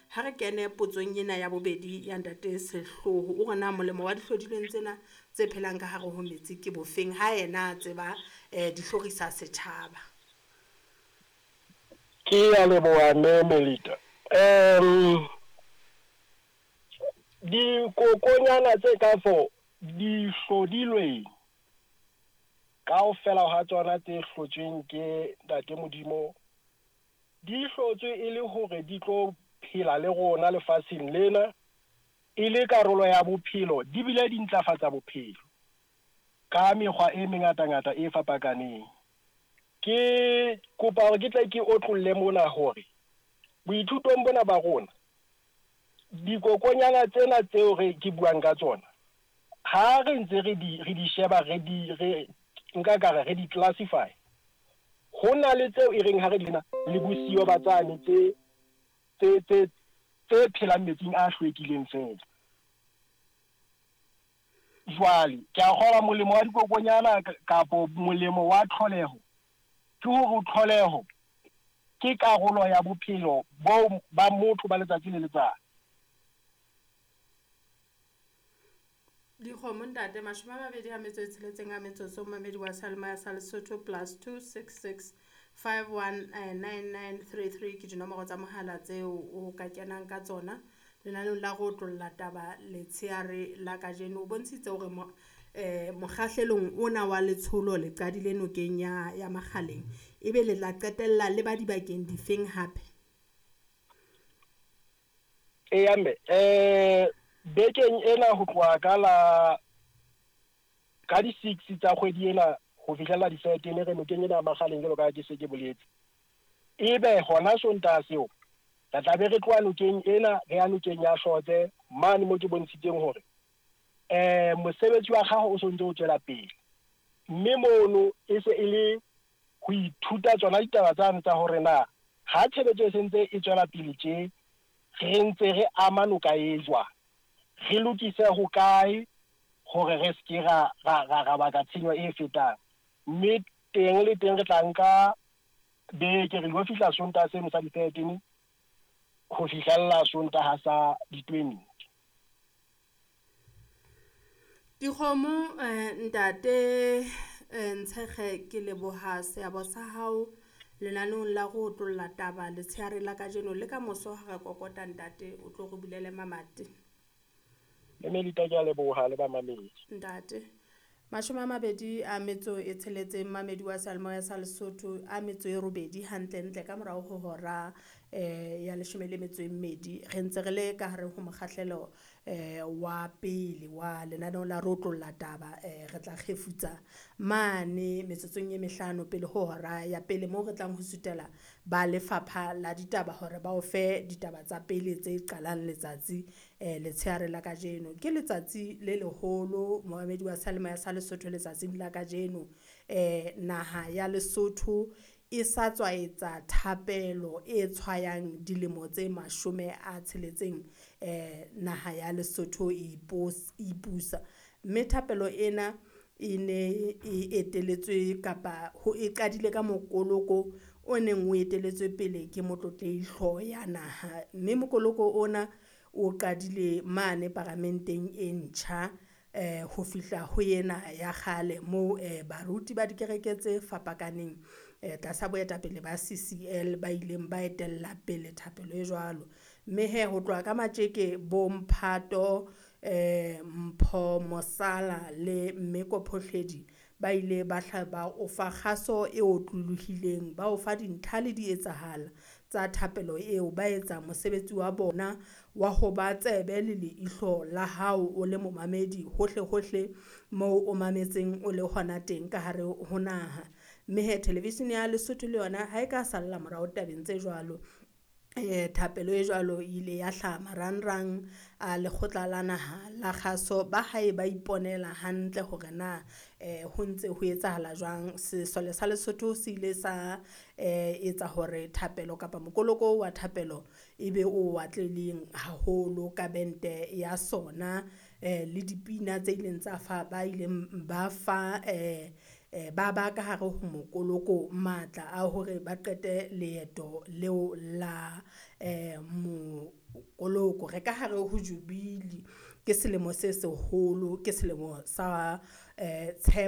ha re kene potsong ena ya bobedi ya ntate Sehloho, o rona molemo wa dihlodileng tsena tse phelang ka hare ho metsi ke bofeng, ha yena a tseba di hlorisa setjhaba. Ke a leboha Melita. Dikokonyana tse ka fo di hlodilwe kaofela ha tsona tse hlotsweng ke ntate Modimo, di hlotswe e le hore di tlo phela le rona lefatsheng lena e le karolo ya bophelo, di bile di ntlafatsa bophelo ka mekgwa e mengata-ngata e fapakaneng. Ke kopa hore ke tle ke otlolle mona hore boithutong bona ba rona dikokonyana tsena tseo ke buang ka tsona, ha re ntse re di sheba re di classify, ho na le tseo e reng ha re di le bosiyo ba tsane tse phelang metsing a hlwekileng fela. Jwale ke a kgola molemo wa dikokonyana kapo molemo wa tlholeho ke hore tlholeho ke karolo ya bophelo bo ba motho ba letsatsi le letsatsi. Dikgomo ntate 26 a metsotso mmamedi wa Salma ya sa Lesotho +266 519933 ke dinomoro tsa mohala tseo o ka kenang ka tsona lenaneng la go tlolla taba letshehare la kajeno. O bontshitse hore mokgahlelong ona wa letsholo le qadile nokeng ya Makgaleng, ebe le la qetella le ba dibakeng difeng hape? Bekeng ena ho tloha ka di-6 tsa kgwedi ena ho fihlela di-13 re nokeng ena ya Makgaleng jwalo ka ke se ke boletse. Ebe hona Sontaha seo tla be re tloha nokeng ena re ya nokeng ya Hlotse mane mo ke bontshitseng hore mosebetsi wa gago o sontse o tswela pele, mme mono e se e le ho ithuta tsona ditaba tsane tsa hore na ha tshebetso e sentse e tswela pele tje re ntse re ama noka e jwa, re lokise ho kae hore re ske ra baka tshenyo e fetang. Mme teng le teng re tla nka beke re go fihla Sontaha seno sa di-13 ho fihlella Sontaha sa di-20. Dikgomo ntate Ntshekge ke leboha seabo sa hao lenanong la go tlolla taba letshehare la kajeno le ka moso ha re kokota ntate o tlo go bulele mamati. Melita ke a leboha le ba mamedi Ntate 26 mmamedi wa Salma ya sa Lesotho a metso e robedi hantle ntle ka morao ho hora ya 12 re ntse re le ka hare ho mokgahlelo wa pele wa lenaneo la rotlolla taba re tla khefutsa mane metsotsong e 5 pele ho hora ya pele mo re tlang ho sutela ba lefapha la ditaba hore ba o fe ditaba tsa pele tse qalang letsatsi letshehare la kajeno. Ke letsatsi le leholo mohamedi wa Salma ya sa Lesotho letsatsing la kajeno, naha ya Lesotho e sa tswaetsa thapelo e tshwayang dilemo tse 60 naha ya Lesotho ipusa, mme thapelo ena e ne e eteletswe kapa ho e qadile ka mokoloko o neng o eteletswe pele ke motlotlehlo ya naha, mme mokoloko ona o qadile mane parlamenteng e ntjha ho fihla ho yena ya kgale mo baruti ba dikereke tse fapakaneng tlasa boetapele ba CCL ba ileng ba etella pele thapelo e jwalo. Mme ho tloha ka matjeke bo Mphato Mpho Mosala le Mmeko Phohledi ba ile ba o fa kgaso e otlolohileng, ba o fa dintlha le di etsahala tsa thapelo eo, ba etsa mosebetsi wa bona wa ho ba tsebe le leihlo la hao o le momamedi hohle moo o mametseng o le hona teng ka hare ho naha. Mme television ya Lesotho le yona ha e ka salla morao tabeng tse jwalo. Thapelo e jwalo ile ya hlaha marangrang a lekgotla la naha la kgaso ba hae ba iponela hantle hore na ho ntse ho etsahala jwang. Sesole sa Lesotho se ile sa etsa hore thapelo kapa mokoloko wa thapelo ebe o watleleng haholo ka bente ya sona le dipina tse ileng tsa fa ba ileng ba fa ba ka hare ho mokoloko matla a hore ba qete leeto leo la koloko re ka hare ho jubile ke selemo se seholo ke selemo sa